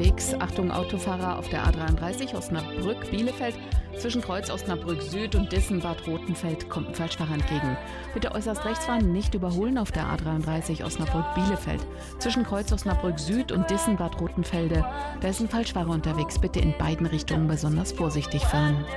unterwegs. Achtung Autofahrer auf der A33 Osnabrück-Bielefeld. Zwischen Kreuz Osnabrück Süd und Dissen-Bad Rotenfeld kommt ein Falschfahrer entgegen. Bitte äußerst rechts fahren, nicht überholen auf der A33 Osnabrück-Bielefeld. Zwischen Kreuz Osnabrück Süd und Dissen-Bad Rotenfelde. Da ist ein Falschfahrer unterwegs. Bitte in beiden Richtungen besonders vorsichtig fahren.